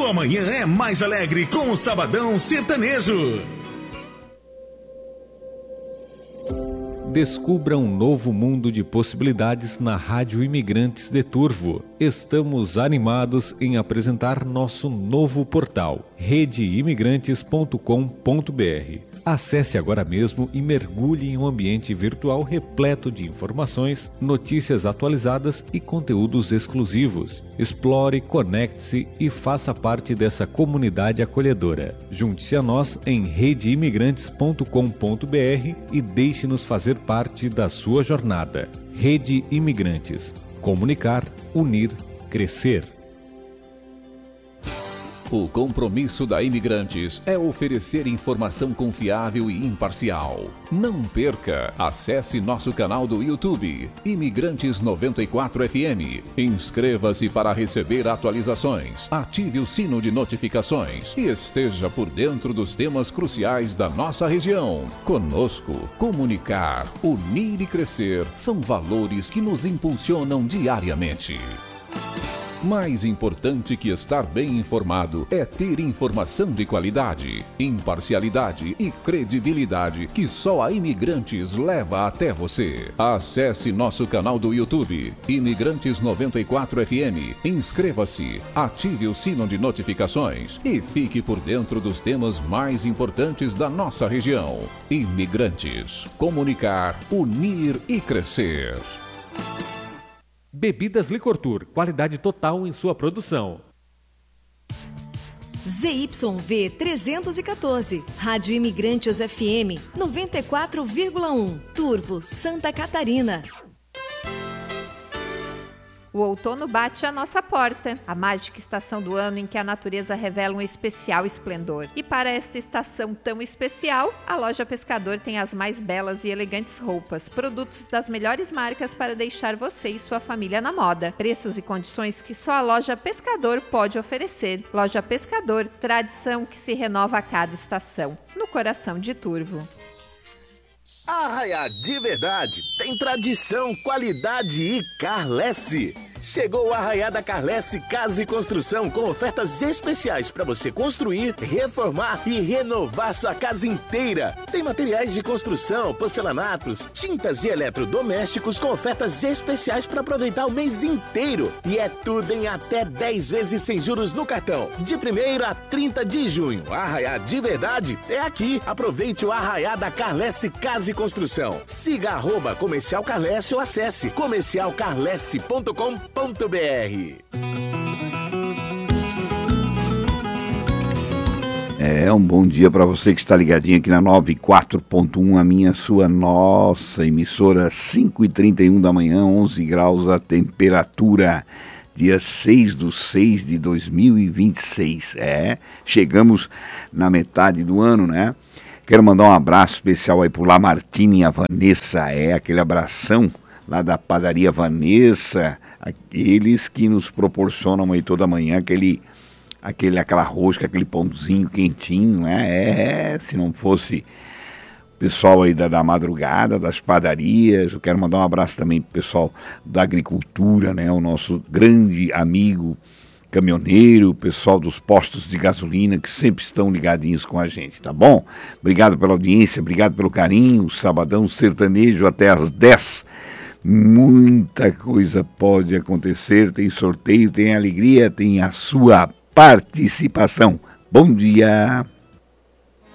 Sua manhã é mais alegre com o Sabadão Sertanejo. Descubra um novo mundo de possibilidades na Rádio Imigrantes de Turvo. Estamos animados em apresentar nosso novo portal, redeimigrantes.com.br. Acesse agora mesmo e mergulhe em um ambiente virtual repleto de informações, notícias atualizadas e conteúdos exclusivos. Explore, conecte-se e faça parte dessa comunidade acolhedora. Junte-se a nós em redeimigrantes.com.br e deixe-nos fazer parte da sua jornada. Rede Imigrantes. Comunicar, unir, crescer. O compromisso da Imigrantes é oferecer informação confiável e imparcial. Não perca! Acesse nosso canal do YouTube, Imigrantes 94 FM. Inscreva-se para receber atualizações. Ative o sino de notificações e esteja por dentro dos temas cruciais da nossa região. Conosco, comunicar, unir e crescer são valores que nos impulsionam diariamente. Mais importante que estar bem informado é ter informação de qualidade, imparcialidade e credibilidade que só a Imigrantes leva até você. Acesse nosso canal do YouTube, Imigrantes 94 FM. Inscreva-se, ative o sino de notificações e fique por dentro dos temas mais importantes da nossa região. Imigrantes. Comunicar, unir e crescer. Bebidas Licortur, qualidade total em sua produção. ZYV 314, Rádio Imigrantes FM 94,1, Turvo, Santa Catarina. O outono bate à nossa porta, a mágica estação do ano em que a natureza revela um especial esplendor. E para esta estação tão especial, a Loja Pescador tem as mais belas e elegantes roupas, produtos das melhores marcas para deixar você e sua família na moda. Preços e condições que só a Loja Pescador pode oferecer. Loja Pescador, tradição que se renova a cada estação. No coração de Turvo. Arraiá de Verdade tem tradição, qualidade e Carlesse. Chegou o Arraiá da Carlesse Casa e Construção com ofertas especiais para você construir, reformar e renovar sua casa inteira. Tem materiais de construção, porcelanatos, tintas e eletrodomésticos com ofertas especiais para aproveitar o mês inteiro. E é tudo em até 10 vezes sem juros no cartão. De 1º a 30 de junho. Arraiá de Verdade é aqui. Aproveite o Arraiá da Carlesse Casa e Construção. Siga @Comercial Carlesse ou acesse comercialcarlesse.com.br. Um bom dia para você que está ligadinho aqui na 94.1, a minha, sua, nossa emissora, 5h31 da manhã, 11 graus a temperatura, dia 6/6/2026. Chegamos na metade do ano, né? Quero mandar um abraço especial aí pro Lamartine e a Vanessa, aquele abração lá da padaria Vanessa, aqueles que nos proporcionam aí toda manhã aquela rosca, aquele pãozinho quentinho, né? Se não fosse o pessoal aí da madrugada, das padarias, eu quero mandar um abraço também pro pessoal da agricultura, né? O nosso grande amigo caminhoneiro, o pessoal dos postos de gasolina que sempre estão ligadinhos com a gente, tá bom? Obrigado pela audiência, obrigado pelo carinho, Sabadão Sertanejo até às 10. Muita coisa pode acontecer, tem sorteio, tem alegria, tem a sua participação. Bom dia!